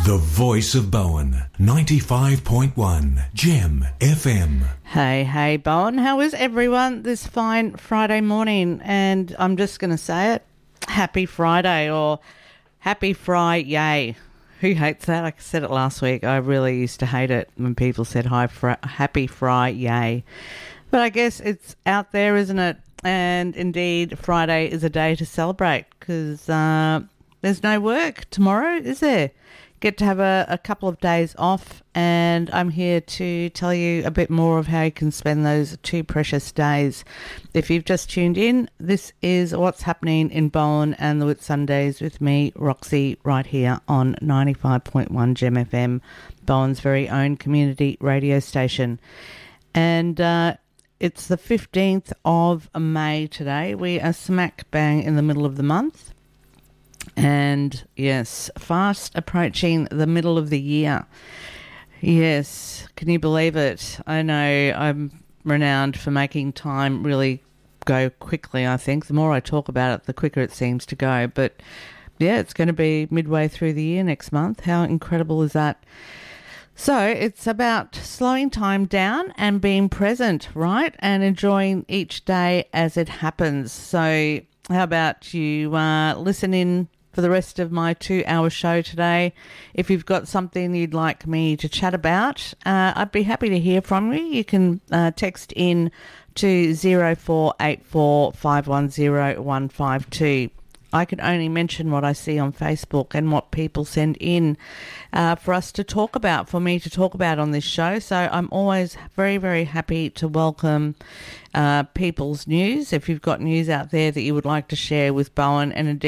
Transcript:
The voice of Bowen, 95.1 Gem FM. Hey, Bowen. How is everyone this fine Friday morning? And I'm just going to say it, happy Friday or happy Fry-yay. Who hates that? I said it last week. I really used to hate it when people said happy Fry-yay. But I guess it's out there, isn't it? And indeed, Friday is a day to celebrate because there's no work tomorrow, is there? Get to have a couple of days off, and I'm here to tell you a bit more of how you can spend those 2 precious days. If you've just tuned in, this is what's happening in Bowen and the Whitsundays with me, Roxy, right here on 95.1 Gem FM, Bowen's very own community radio station. And it's the 15th of May today. We are smack bang in the middle of the month. And yes, fast approaching the middle of the year. Yes, can you believe it? I know I'm renowned for making time really go quickly, I think. The more I talk about it, the quicker it seems to go. But yeah, it's going to be midway through the year next month. How incredible is that? So it's about slowing time down and being present, right? And enjoying each day as it happens. So how about you listen in for the rest of my 2-hour show today? If you've got something you'd like me to chat about, I'd be happy to hear from you. You can text in to 0484 510 152. I can only mention what I see on Facebook and what people send in for us to talk about, for me to talk about on this show. So I'm always very, very happy to welcome people's news. If you've got news out there that you would like to share with Bowen, and indeed